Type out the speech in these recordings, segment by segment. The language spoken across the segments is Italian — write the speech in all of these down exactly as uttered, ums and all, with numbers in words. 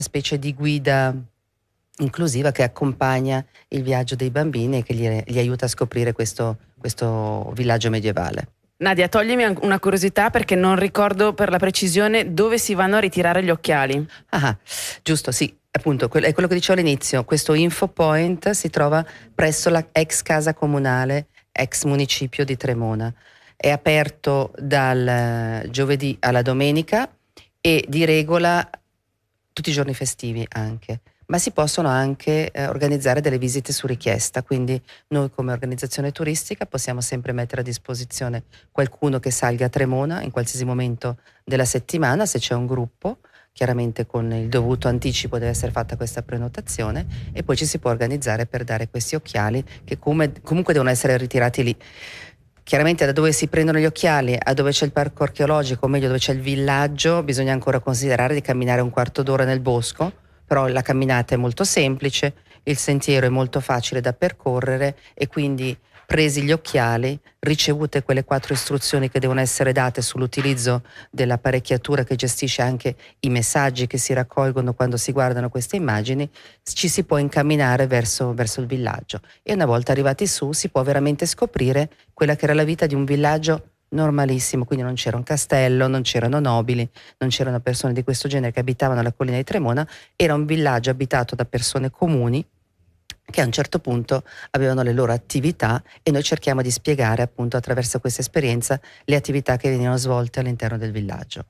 specie di guida inclusiva che accompagna il viaggio dei bambini e che gli, gli aiuta a scoprire questo, questo villaggio medievale. Nadia, toglimi una curiosità perché non ricordo per la precisione dove si vanno a ritirare gli occhiali. Ah, giusto, sì, appunto, è quello che dicevo all'inizio. Questo info point si trova presso la ex casa comunale, ex municipio di Tremona. È aperto dal giovedì alla domenica e di regola tutti i giorni festivi anche. Ma si possono anche eh, organizzare delle visite su richiesta, quindi noi come organizzazione turistica possiamo sempre mettere a disposizione qualcuno che salga a Tremona in qualsiasi momento della settimana, se c'è un gruppo, chiaramente con il dovuto anticipo deve essere fatta questa prenotazione e poi ci si può organizzare per dare questi occhiali che come, comunque devono essere ritirati lì. Chiaramente da dove si prendono gli occhiali a dove c'è il parco archeologico, o meglio dove c'è il villaggio, bisogna ancora considerare di camminare un quarto d'ora nel bosco, però la camminata è molto semplice, il sentiero è molto facile da percorrere e quindi presi gli occhiali, ricevute quelle quattro istruzioni che devono essere date sull'utilizzo dell'apparecchiatura che gestisce anche i messaggi che si raccolgono quando si guardano queste immagini, ci si può incamminare verso, verso il villaggio e una volta arrivati su si può veramente scoprire quella che era la vita di un villaggio normalissimo, quindi non c'era un castello, non c'erano nobili, non c'erano persone di questo genere che abitavano alla collina di Tremona, era un villaggio abitato da persone comuni che a un certo punto avevano le loro attività e noi cerchiamo di spiegare appunto attraverso questa esperienza le attività che venivano svolte all'interno del villaggio.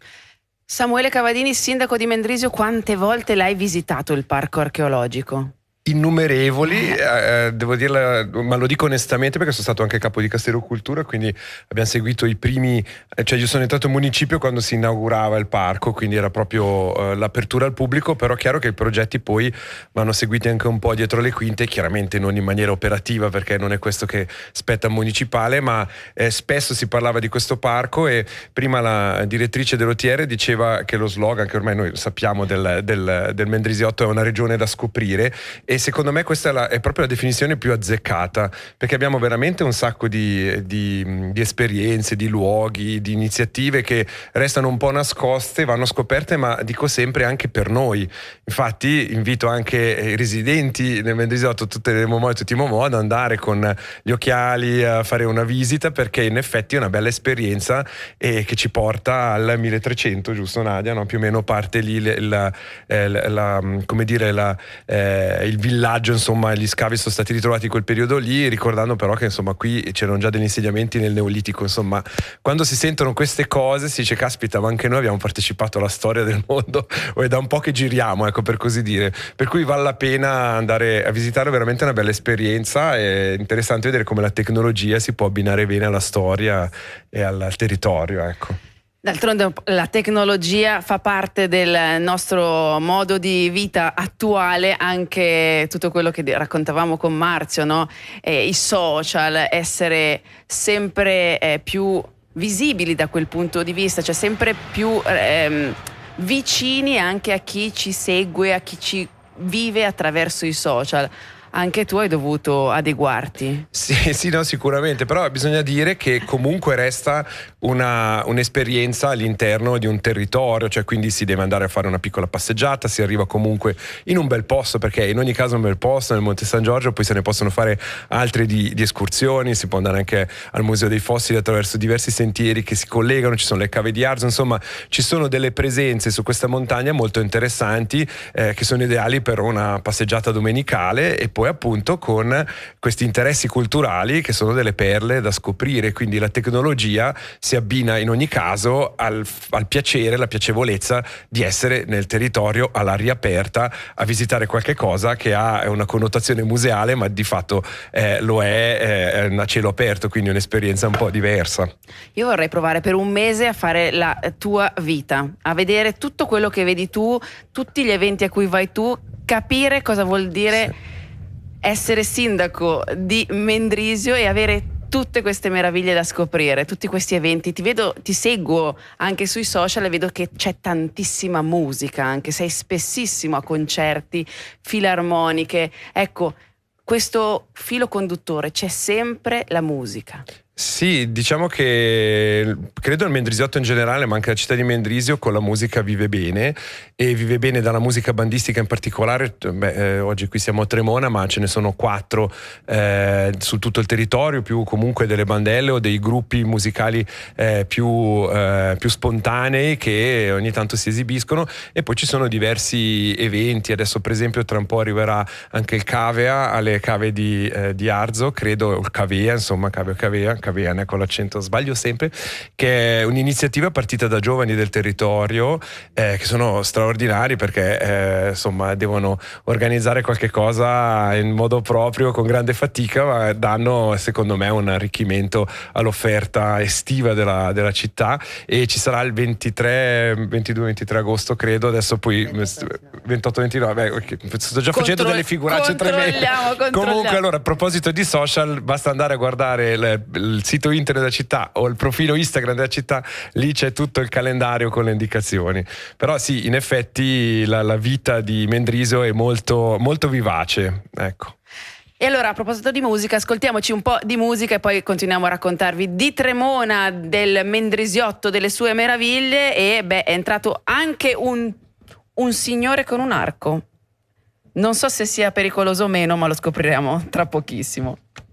Samuele Cavadini, sindaco di Mendrisio, quante volte l'hai visitato il parco archeologico? Innumerevoli, eh, devo dirla, ma lo dico onestamente perché sono stato anche capo di Castello Cultura, quindi abbiamo seguito i primi, cioè io sono entrato in municipio quando si inaugurava il parco, quindi era proprio eh, l'apertura al pubblico, però è chiaro che i progetti poi vanno seguiti anche un po' dietro le quinte, chiaramente non in maniera operativa perché non è questo che spetta al municipale, ma eh, spesso si parlava di questo parco e prima la direttrice dell'O T R diceva che lo slogan, che ormai noi sappiamo del, del, del Mendrisiotto, è una regione da scoprire e E secondo me questa è, la, è proprio la definizione più azzeccata, perché abbiamo veramente un sacco di, di, di esperienze, di luoghi, di iniziative che restano un po' nascoste, vanno scoperte, ma dico sempre anche per noi. Infatti invito anche i residenti nel Mendrisiotto, tutte le Momò e tutti i Momò, ad andare con gli occhiali a fare una visita, perché in effetti è una bella esperienza e che ci porta al milletrecento, giusto Nadia? No? Più o meno parte lì la, la, la, la, come dire, la, eh, il villaggio, insomma, gli scavi sono stati ritrovati in quel periodo lì, ricordando però che insomma qui c'erano già degli insediamenti nel Neolitico. Insomma, quando si sentono queste cose si dice caspita, ma anche noi abbiamo partecipato alla storia del mondo o è da un po' che giriamo, ecco, per così dire, per cui vale la pena andare a visitare, veramente una bella esperienza. È interessante vedere come la tecnologia si può abbinare bene alla storia e al, al territorio, ecco. D'altronde la tecnologia fa parte del nostro modo di vita attuale, anche tutto quello che raccontavamo con Marzio, no? Eh, i social, essere sempre eh, più visibili da quel punto di vista, cioè sempre più ehm, vicini anche a chi ci segue, a chi ci vive attraverso i social. Anche tu hai dovuto adeguarti. Sì, sì, no, sicuramente, però bisogna dire che comunque resta una, un'esperienza all'interno di un territorio, cioè quindi si deve andare a fare una piccola passeggiata, si arriva comunque in un bel posto, perché in ogni caso è un bel posto nel Monte San Giorgio, poi se ne possono fare altre di, di escursioni, si può andare anche al Museo dei Fossili attraverso diversi sentieri che si collegano, ci sono le cave di Arzo, insomma ci sono delle presenze su questa montagna molto interessanti eh, che sono ideali per una passeggiata domenicale e poi appunto con questi interessi culturali che sono delle perle da scoprire, quindi la tecnologia si abbina in ogni caso al, al piacere, la piacevolezza di essere nel territorio all'aria aperta a visitare qualche cosa che ha una connotazione museale ma di fatto eh, lo è eh, a cielo aperto, quindi un'esperienza un po' diversa. Io vorrei provare per un mese a fare la tua vita, a vedere tutto quello che vedi tu, tutti gli eventi a cui vai tu, capire cosa vuol dire sì. essere sindaco di Mendrisio e avere tutte queste meraviglie da scoprire, tutti questi eventi. Ti vedo, ti seguo anche sui social e vedo che c'è tantissima musica, anche sei spessissimo a concerti, filarmoniche. Ecco, questo filo conduttore, c'è sempre la musica. Sì, diciamo che credo il Mendrisiotto in generale, ma anche la città di Mendrisio con la musica vive bene, e vive bene dalla musica bandistica in particolare. Beh, eh, oggi qui siamo a Tremona, ma ce ne sono quattro eh, su tutto il territorio, più comunque delle bandelle o dei gruppi musicali eh, più, eh, più spontanei che ogni tanto si esibiscono, e poi ci sono diversi eventi. Adesso per esempio tra un po' arriverà anche il Cavea alle cave di, eh, di Arzo, credo, il Cavea, insomma, Cavea Cavea Caviane con l'accento, sbaglio sempre, che è un'iniziativa partita da giovani del territorio eh, che sono straordinari, perché eh, insomma devono organizzare qualche cosa in modo proprio con grande fatica, ma danno secondo me un arricchimento all'offerta estiva della, della città. E ci sarà il ventitré, ventidue ventitré agosto credo, adesso poi ventotto ventinove, okay, sto già facendo Contro- delle figuracce tremende. controlliamo. Comunque, allora, a proposito di social, basta andare a guardare il, il sito internet della città o il profilo Instagram della città, lì c'è tutto il calendario con le indicazioni. Però sì, in effetti la, la vita di Mendrisio è molto, molto vivace, ecco. E allora, a proposito di musica, ascoltiamoci un po' di musica e poi continuiamo a raccontarvi di Tremona, del Mendrisiotto, delle sue meraviglie. E beh, è entrato anche un, un signore con un arco. Non so se sia pericoloso o meno, ma lo scopriremo tra pochissimo.